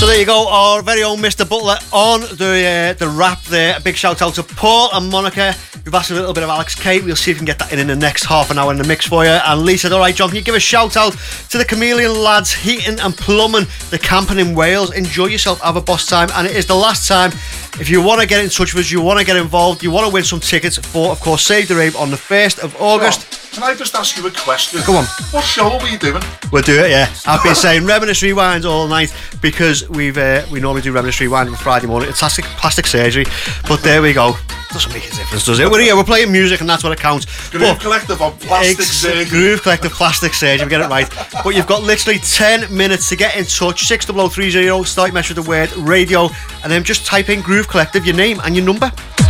So there you go, our very own Mr. Butler on the rap there. A big shout out to Paul and Monica. We've asked a little bit of Alex Kate. We'll see if we can get that in the next half an hour in the mix for you. And Lee said, alright John, can you give a shout out to the Chameleon lads, heating and plumbing, the camping in Wales. Enjoy yourself, have a boss time. And it is the last time. If you want to get in touch with us, you want to get involved, you want to win some tickets for, of course, Save the Rave on the 1st of August. Can I just ask you a question? Go on. What show are we doing? We'll do it, yeah. I've been saying Reminisce Rewind all night because we normally do Reminisce Rewind on Friday morning. It's plastic surgery, but there we go. Doesn't make a difference, does it? We're here, we're playing music, and that's what it counts. Groove Collective on plastic surgery. Groove Collective plastic surgery, we get it right. But you've got literally 10 minutes to get in touch. 60030, start your message with the word radio, and then just type in Groove Collective, your name and your number.